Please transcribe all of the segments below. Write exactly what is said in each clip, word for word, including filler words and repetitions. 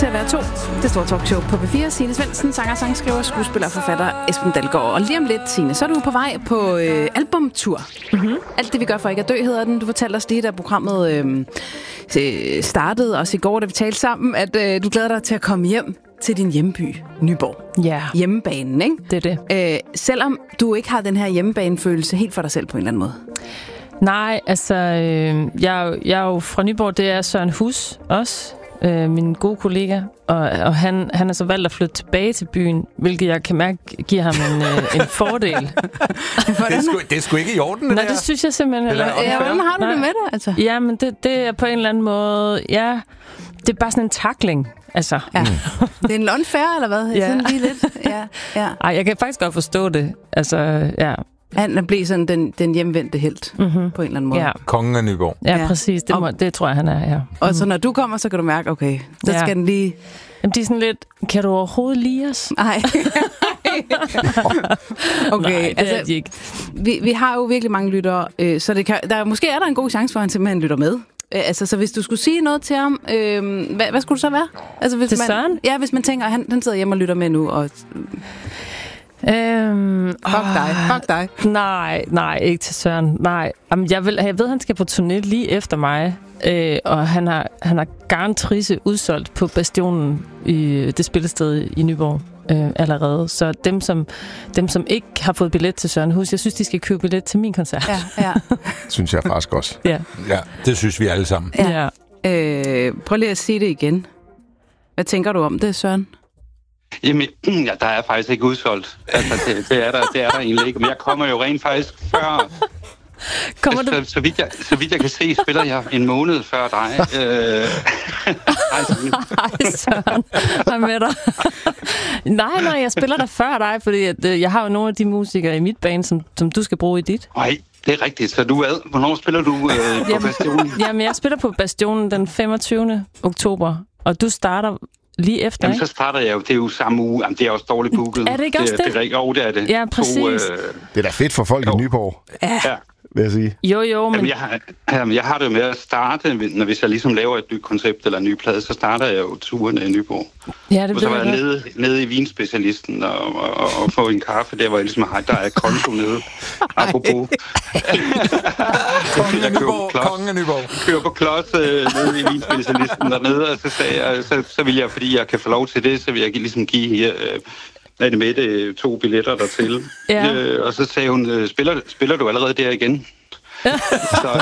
til at være to. Det store talkshow på P fire. Signe Svendsen, sanger, sangskriver, skuespiller og forfatter Esben Dalgaard. Og lige om lidt, Signe, så er du på vej på øh, albumtur. Mm-hmm. Alt det, vi gør for ikke at dø, hedder den. Du fortalte os lige, da programmet øh, startede os i går, da vi talte sammen, at øh, du glæder dig til at komme hjem til din hjemby, Nyborg. Ja. Yeah. Hjemmebanen, ikke? Det er det. Øh, selvom du ikke har den her hjemmebanefølelse helt for dig selv på en eller anden måde. Nej, altså, øh, jeg, jeg er jo fra Nyborg, det er Søren Hus også, øh, min gode kollega, og, og han, han er så valgt at flytte tilbage til byen, hvilket jeg kan mærke giver ham en, øh, en fordel. det, er sgu, det er sgu ikke i orden, det Nej, der. det synes jeg simpelthen. Eller, ja, hvordan har du Nej. det med det, altså? Ja, men det, det er på en eller anden måde, ja, det er bare sådan en tackling. Altså. Ja. Mm. Det er en unfair, eller hvad? Ja. Sådan lige lidt. Ja, ja. Ej, jeg kan faktisk godt forstå det. Altså, ja. Han blev sådan den, den hjemvendte helt, mm-hmm. på en eller anden måde. Ja. Kongen af Nyborg. Ja, ja. præcis. Det, må, det tror jeg, han er, ja. Og mm. så når du kommer, så kan du mærke, okay, så ja. skal den lige... Jamen, de er sådan lidt, kan du overhovedet lide os? Nej. Okay, Nej, det altså, er de ikke. Vi, vi har jo virkelig mange lyttere, øh, så det kan, der, måske er der en god chance for, at han simpelthen lytter med. Øh, altså, så hvis du skulle sige noget til ham, øh, hvad, hvad skulle du så være? Altså, hvis til man, Søren? Ja, hvis man tænker, at han, han sidder hjemme og lytter med nu, og... Øhm, fuck åh, dig, fuck dig. Nej, nej, ikke til Søren. Nej, Jamen, jeg, vil, jeg ved, han skal på turné lige efter mig, øh, og han har, han har garantrisse udsolgt på Bastionen i det spillested i Nyborg øh, allerede. Så dem som, dem, som ikke har fået billet til Søren Hus, jeg synes, de skal købe billet til min koncert. Ja, ja. Synes jeg faktisk også. Ja. Ja, det synes vi alle sammen. Ja. Ja. Øh, prøv lige at sige det igen. Hvad tænker du om det, Søren? Jamen, ja, der er faktisk ikke udsolgt. Altså, det, det, er der, det er der egentlig ikke. Men jeg kommer jo rent faktisk før... Kommer altså, du... så, så, vidt jeg, så vidt jeg kan se, spiller jeg en måned før dig. Øh... Ej, Søren. Hvad med dig? nej, nej, jeg spiller der før dig, fordi at, øh, jeg har jo nogle af de musikere i mit band, som, som du skal bruge i dit. Nej, det er rigtigt. Så du er... Hvornår spiller du øh, på Bastionen? Jamen, jeg spiller på Bastionen den femogtyvende oktober, og du starter... Lige efter, Jamen, ikke? så starter jeg jo. Det er jo samme uge. Jamen, det er også dårligt booket. Er det ikke også det? Det, det, det, oh, det er det. Ja, præcis. To, øh... Det er da fedt for folk jo. i Nyborg. Ja. ja. Vil jeg sige. Jo, jo, men... Jamen, jeg, har, jamen, jeg har det med at starte, når hvis jeg ligesom laver et nyt koncept eller en ny plade, så starter jeg jo turene i Nyborg. Ja, det og så var jeg nede, nede i vinspecialisten og, og, og, og få en kaffe, der hvor jeg ligesom har, der er konto nede. Apropos. Kongen af Nyborg. Kongen af Nyborg. Jeg kører på klods øh, nede i vinspecialisten dernede, og så sagde jeg, så, så vil jeg, fordi jeg kan få lov til det, så vil jeg ligesom give her... Øh, er det med det, to billetter dertil. Ja. Øh, og så sagde hun, spiller, spiller du allerede der igen? så.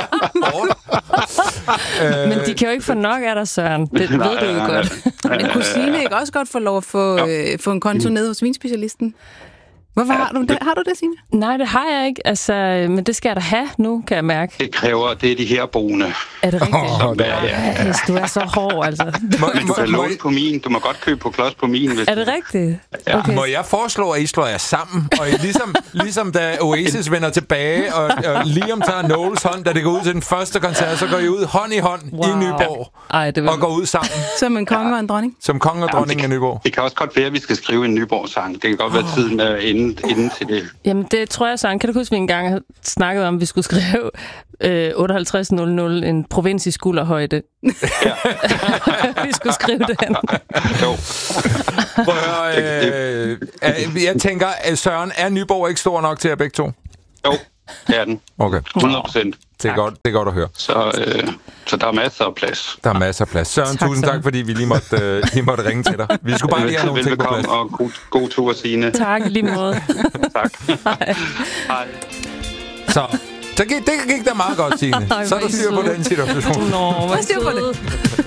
Men de kan jo ikke få nok af dig, Søren. Det nej, ved du jo nej, godt. Nej. Men kunne Signe ikke også godt få lov at få, øh, få en konto nede hos vinspecialisten? Hvorfor ja, har du det? Har du det, Signe? Nej, det har jeg ikke. Altså, men det skal jeg da have nu, kan jeg mærke. Det kræver, det er de her boende. Er det rigtigt? Oh, ja, ja. Yes, du er så hård, altså. Må, Men du kan låne på min. Du må godt købe på klods på min. Hvis er det rigtigt? Ja. Okay. Må jeg foreslå, at I slår jer sammen? Og I ligesom, ligesom da Oasis vender tilbage, og, og Liam tager Noels hånd, da det går ud til den første koncert, så går I ud hånd i hånd wow. i Nyborg. Ej, det vil... Og går ud sammen. Som en konge ja. og en dronning? Som konge og dronning af Nyborg. Det kan også godt være, at vi skal skrive en Nyborg-sang. Det kan godt være oh. tiden med inden, inden til det. Jamen, det tror jeg, Søren. Kan du huske, vi engang snakkede om, at vi skulle skrive øh, otteoghalvtreds nul nul en provins i skulderhøjde? Ja. Vi skulle skrive den. Jo. Prøv at høre, øh, jeg tænker, at Søren, er Nyborg ikke stor nok til jer begge to? Jo, det er den. Okay. hundrede procent. Det er, godt, det er godt at høre. Så, øh, så der er masser af plads. Der er masser af plads. Søren, tak, tusind tak, fordi vi lige måtte, øh, lige måtte ringe til dig. Vi skulle bare lige have nogle ting på plads. Og god, god tur, Signe. Tak, lige måde. Tak. Hej. Hej. Så, så gik, det gik da meget godt, Signe. Så er der styr på den situation. Nå, hvad styr på det.